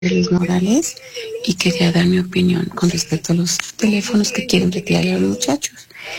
Luis Morales, y quería dar mi opinión con respecto a los teléfonos que quieren retirar a los muchachos.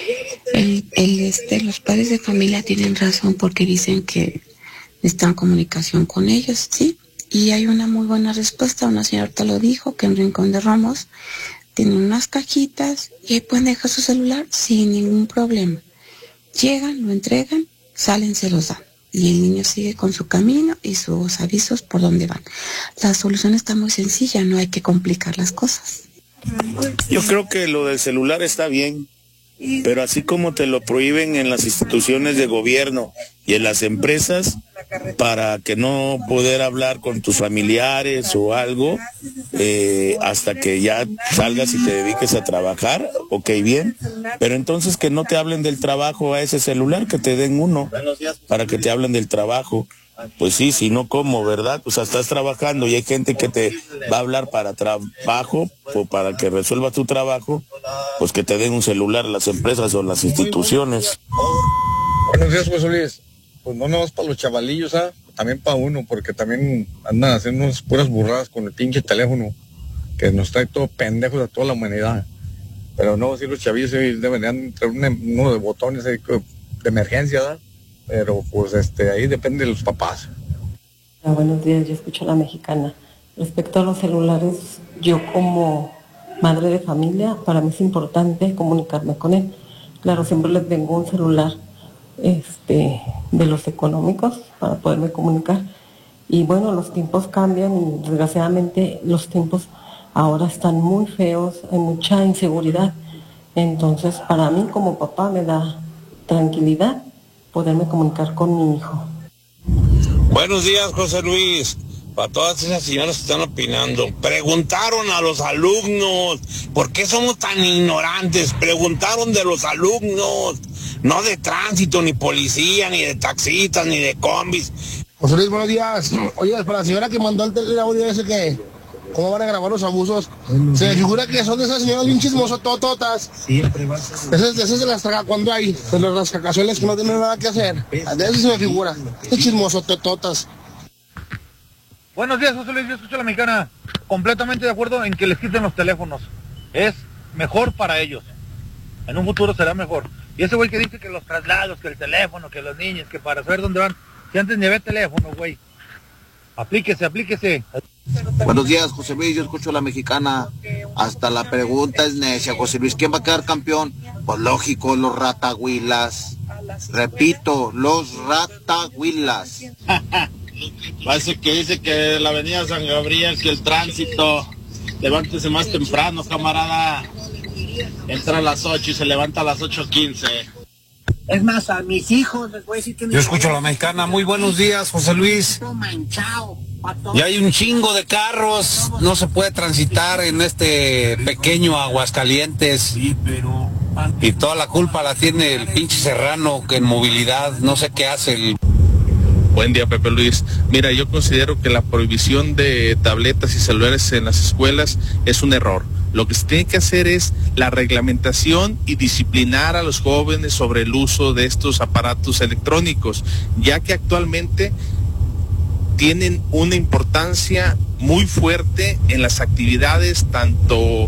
Los padres de familia tienen razón porque dicen que necesitan comunicación con ellos, ¿sí? Y hay una muy buena respuesta, una señora te lo dijo, que en Rincón de Romos tienen unas cajitas y ahí pueden dejar su celular sin ningún problema. Llegan, lo entregan, salen, se los dan. Y el niño sigue con su camino y sus avisos por dónde van. La solución está muy sencilla, no hay que complicar las cosas. Yo creo que lo del celular está bien, pero así como te lo prohíben en las instituciones de gobierno y en las empresas, para que no poder hablar con tus familiares o algo, hasta que ya salgas y te dediques a trabajar, ok, bien, pero entonces que no te hablen del trabajo a ese celular, que te den uno, para que te hablen del trabajo. Pues sí, si no, ¿cómo, verdad? O sea, estás trabajando y hay gente que te va a hablar para trabajo o para que resuelva tu trabajo, pues que te den un celular las empresas o las instituciones. Buenos días, José Luis. Pues no nomás para los chavalillos, también para uno, porque también andan haciendo unas puras burradas con el pinche teléfono, que nos trae todo pendejos a toda la humanidad. Pero no, si los chavillos deberían traer uno de botones de emergencia, ¿verdad? Pero pues ahí depende de los papás. Buenos días, yo escucho a la mexicana. Respecto a los celulares, yo como madre de familia, para mí es importante comunicarme con él. Claro, siempre les tengo un celular de los económicos para poderme comunicar. Y bueno, los tiempos cambian y desgraciadamente los tiempos ahora están muy feos, hay mucha inseguridad. Entonces, para mí como papá me da tranquilidad poderme comunicar con mi hijo. Buenos días, José Luis. Para todas esas señoras que están opinando, preguntaron a los alumnos, ¿por qué somos tan ignorantes? Preguntaron de los alumnos, no de tránsito, ni policía, ni de taxistas, ni de combis. José Luis, buenos días. Oye, para la señora que mandó el audio ese que, ¿cómo van a grabar los abusos? Se me figura que son de esas señoras bien chismosotototas. Siempre va a ser. Esas de las traga cuando hay, de las rascacazuelas que no tienen nada que hacer. De eso se me figura. Esas chismosotototas. Buenos días, José Luis, yo escucho a la mexicana. Completamente de acuerdo en que les quiten los teléfonos. Es mejor para ellos. En un futuro será mejor. Y ese güey que dice que los traslados, que el teléfono, que los niños, que para saber dónde van. Si antes ni había teléfono, güey. Aplíquese. Buenos días, José Luis, yo escucho a la mexicana. Hasta la pregunta es necia, José Luis. ¿Quién va a quedar campeón? Pues lógico, los ratahuilas. Repito, los ratahuilas. Parece que dice que la avenida San Gabriel, que el tránsito, levántese más temprano, camarada. Entra a las 8 y se levanta a las 8:15. Es más, a mis hijos les voy a decir que... Yo escucho a la mexicana. Muy buenos días, José Luis. Ya hay un chingo de carros, no se puede transitar en este pequeño Aguascalientes. Sí, pero... Y toda la culpa la tiene el pinche Serrano, que en movilidad no sé qué hace. Buen día, Pepe Luis. Mira, yo considero que la prohibición de tabletas y celulares en las escuelas es un error. Lo que se tiene que hacer es la reglamentación y disciplinar a los jóvenes sobre el uso de estos aparatos electrónicos, ya que actualmente tienen una importancia muy fuerte en las actividades tanto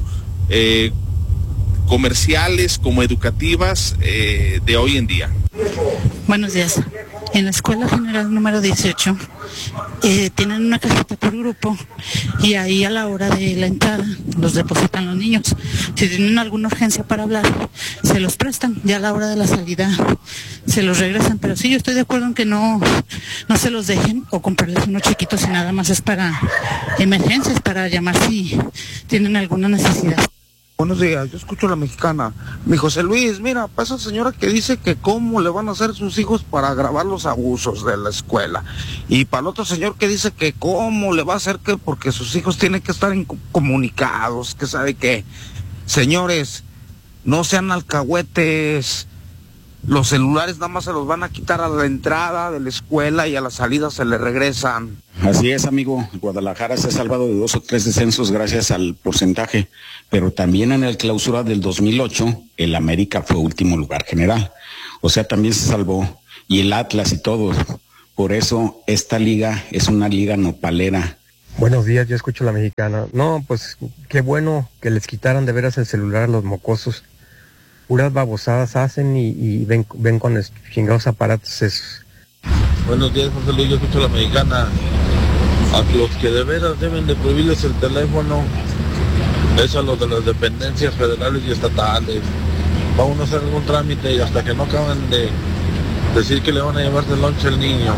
comerciales como educativas de hoy en día. Buenos días. En la Escuela General número 18 tienen una cajita por grupo y ahí a la hora de la entrada los depositan los niños. Si tienen alguna urgencia para hablar, se los prestan. Ya a la hora de la salida se los regresan. Pero sí, yo estoy de acuerdo en que no se los dejen o comprarles unos chiquitos y nada más es para emergencias, para llamar si tienen alguna necesidad. Buenos días, yo escucho a la mexicana. Mi José Luis, mira, para esa señora que dice que cómo le van a hacer sus hijos para grabar los abusos de la escuela. Y para el otro señor que dice que cómo le va a hacer que porque sus hijos tienen que estar comunicados, que sabe qué. Señores, no sean alcahuetes. Los celulares nada más se los van a quitar a la entrada de la escuela y a la salida se le regresan. Así es, amigo. Guadalajara se ha salvado de 2 o 3 descensos gracias al porcentaje, pero también en el clausura del 2008, el América fue último lugar general. O sea, también se salvó. Y el Atlas y todo. Por eso, esta liga es una liga nopalera. Buenos días, yo escucho La Mexicana. No, pues qué bueno que les quitaran de veras el celular a los mocosos. Puras babosadas hacen y ven con los chingados aparatos esos. Buenos días, José Luis, yo escucho La Mexicana. A los que de veras deben de prohibirles el teléfono es a los de las dependencias federales y estatales. Va uno a hacer algún trámite y hasta que no acaban de decir que le van a llevar de lonche al niño,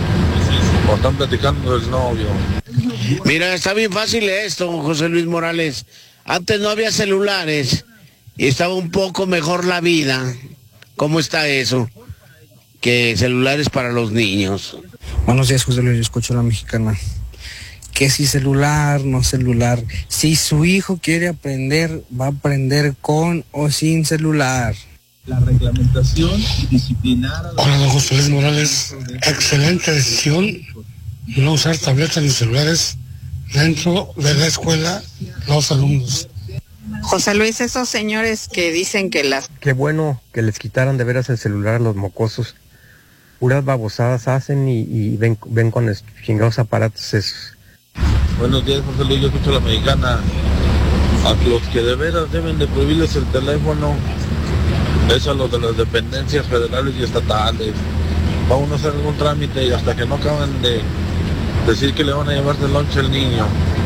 o están platicando del novio. Mira, está bien fácil esto, José Luis Morales. Antes no había celulares y estaba un poco mejor la vida. ¿Cómo está eso? Que celulares para los niños. Buenos días, José Luis, yo escucho La Mexicana. Que si celular, no celular. Si su hijo quiere aprender, va a aprender con o sin celular. La reglamentación y disciplinar a Hola, don José Luis Morales. Excelente decisión no usar tabletas ni celulares dentro de la escuela los alumnos. José Luis, esos señores que dicen que las... Qué bueno que les quitaran de veras el celular a los mocosos. Puras babosadas hacen y ven con los chingados aparatos esos. Buenos días, José Luis, yo escucho La Mexicana. A los que de veras deben de prohibirles el teléfono es a los de las dependencias federales y estatales. Va uno a hacer algún trámite y hasta que no acaban de decir que le van a llevar de lonche al niño,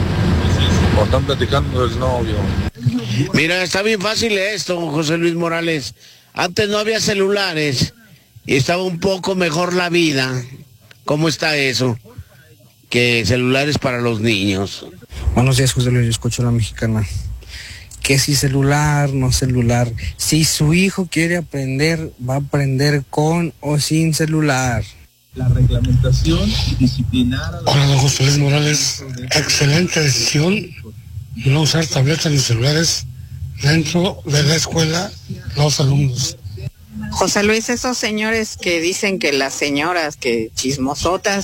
o están platicando del novio. Mira, está bien fácil esto, José Luis Morales. Antes no había celulares y estaba un poco mejor la vida. ¿Cómo está eso? Que celulares para los niños. Buenos días, José Luis, yo escucho La Mexicana. Que si celular, no celular. Si su hijo quiere aprender, va a aprender con o sin celular. La reglamentación y disciplinar a los... Hola, don José Luis Morales. Excelente decisión no usar tabletas ni celulares dentro de la escuela los alumnos. José Luis, esos señores que dicen que las señoras que chismosotas